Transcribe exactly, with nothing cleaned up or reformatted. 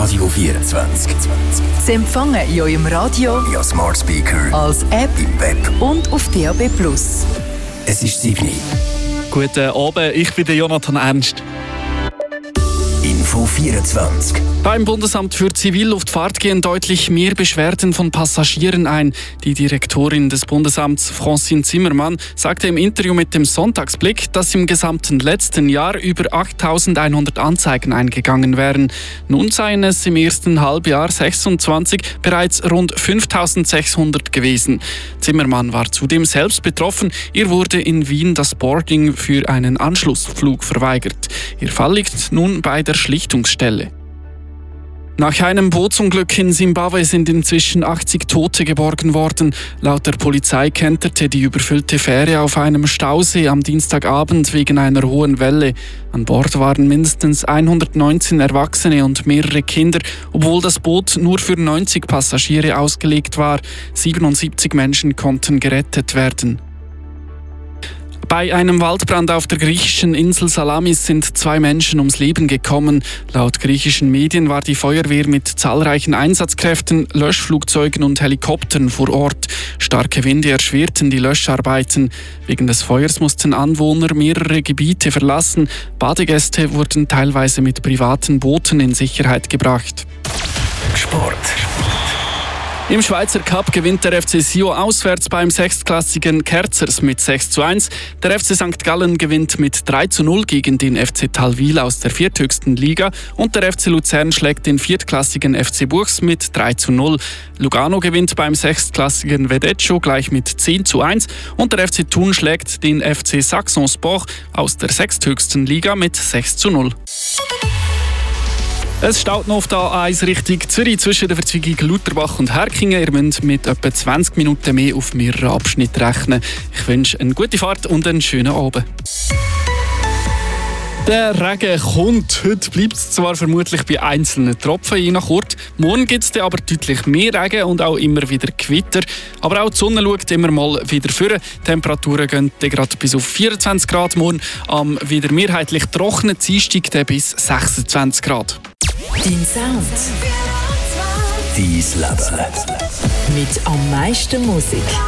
Radio vierundzwanzig. Sie empfangen in eurem Radio, via Smart Speaker, als App im Web und auf D A B plus. Es ist sieben. Guten Abend, ich bin der Jonathan Ernst. Info vierundzwanzig. Beim Bundesamt für Zivilluftfahrt gehen deutlich mehr Beschwerden von Passagieren ein. Die Direktorin des Bundesamts, Francine Zimmermann, sagte im Interview mit dem Sonntagsblick, dass im gesamten letzten Jahr über achttausendeinhundert Anzeigen eingegangen wären. Nun seien es im ersten Halbjahr sechsundzwanzig bereits rund fünftausendsechshundert gewesen. Zimmermann war zudem selbst betroffen. Ihr wurde in Wien das Boarding für einen Anschlussflug verweigert. Ihr Fall liegt nun bei der Schlichtungsstelle. Nach einem Bootsunglück in Simbabwe sind inzwischen achtzig Tote geborgen worden. Laut der Polizei kenterte die überfüllte Fähre auf einem Stausee am Dienstagabend wegen einer hohen Welle. An Bord waren mindestens hundertneunzehn Erwachsene und mehrere Kinder, obwohl das Boot nur für neunzig Passagiere ausgelegt war. siebenundsiebzig Menschen konnten gerettet werden. Bei einem Waldbrand auf der griechischen Insel Salamis sind zwei Menschen ums Leben gekommen. Laut griechischen Medien war die Feuerwehr mit zahlreichen Einsatzkräften, Löschflugzeugen und Helikoptern vor Ort. Starke Winde erschwerten die Löscharbeiten. Wegen des Feuers mussten Anwohner mehrere Gebiete verlassen. Badegäste wurden teilweise mit privaten Booten in Sicherheit gebracht. Sport. Im Schweizer Cup gewinnt der F C Sion auswärts beim sechstklassigen Kerzers mit sechs zu eins. Der F C Sankt Gallen gewinnt mit drei zu null gegen den F C Talwil aus der vierthöchsten Liga und der F C Luzern schlägt den viertklassigen F C Buchs mit drei zu null. Lugano gewinnt beim sechstklassigen Vedeccio gleich mit zehn zu eins und der F C Thun schlägt den F C Saxon Sport aus der sechsthöchsten Liga mit sechs zu null. Es staut noch auf der A eins Richtung Zürich zwischen der Verzweigung Lutherbach und Herkingen. Ihr müsst mit etwa zwanzig Minuten mehr auf mehreren Abschnitten rechnen. Ich wünsche eine gute Fahrt und einen schönen Abend. Der Regen kommt. Heute bleibt es zwar vermutlich bei einzelnen Tropfen, je nach Ort. Morgen gibt es dann aber deutlich mehr Regen und auch immer wieder Gewitter. Aber auch die Sonne schaut immer mal wieder vor. Die Temperaturen gehen gerade bis auf vierundzwanzig Grad morgen. Am wieder mehrheitlich trockenen Dienstag bis sechsundzwanzig Grad. Dein Sound. Dein Leben. Mit am meisten Musik.